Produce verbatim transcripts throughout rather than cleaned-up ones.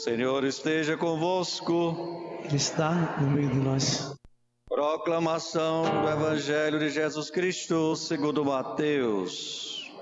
Senhor esteja convosco. Ele está no meio de nós. Proclamação do Evangelho de Jesus Cristo segundo Mateus.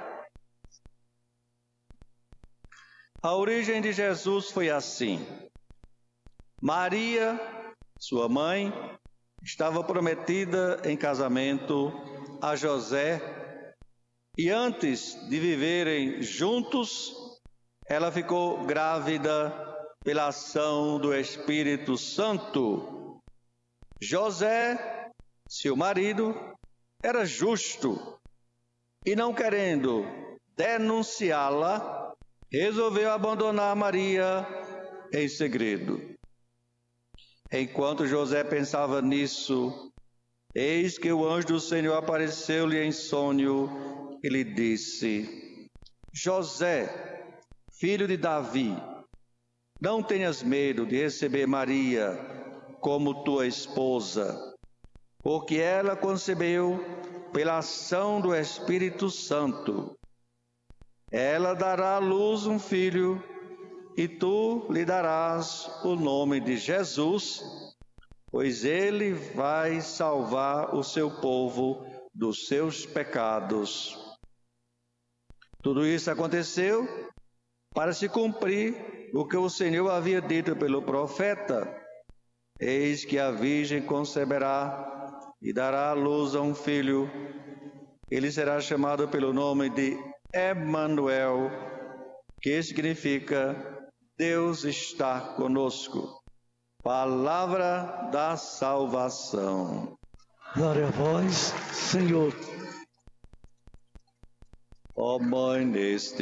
A origem de Jesus foi assim. Maria, sua mãe, estava prometida em casamento a José e antes de viverem juntos, ela ficou grávida pela ação do Espírito Santo. José, seu marido, era justo e, não querendo denunciá-la, resolveu abandonar Maria em segredo. Enquanto José pensava nisso, eis que o anjo do Senhor apareceu-lhe em sonho e lhe disse: José, filho de Davi, não tenhas medo de receber Maria como tua esposa, porque ela concebeu pela ação do Espírito Santo. Ela dará à luz um filho, e tu lhe darás o nome de Jesus, pois ele vai salvar o seu povo dos seus pecados. Tudo isso aconteceu para se cumprir o que o Senhor havia dito pelo profeta: eis que a virgem conceberá e dará à luz a um filho. Ele será chamado pelo nome de Emanuel, que significa Deus está conosco. Palavra da salvação. Glória a vós, Senhor. Ó Mãe deste